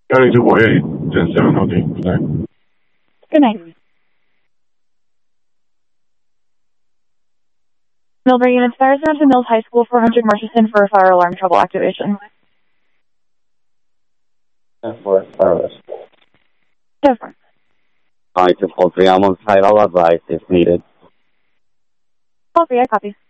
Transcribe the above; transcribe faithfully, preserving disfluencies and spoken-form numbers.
幺零九五 eight, ten seven Audi. Good night. Good night. Millbury units, fires around to Mills High School, four hundred Marcheston for a fire alarm trouble activation. ten four, fire ten four. Alright, to full three, I'm on site. I'll advise if needed. Call three, I copy.